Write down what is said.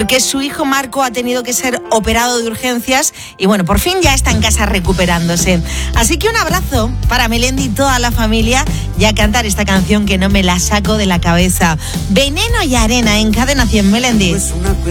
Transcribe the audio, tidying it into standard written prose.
porque su hijo Marco ha tenido que ser operado de urgencias y bueno, por fin ya está en casa recuperándose. Así que un abrazo para Melendi y toda la familia y a cantar esta canción que no me la saco de la cabeza. Veneno y arena en Cadena 100, Melendi.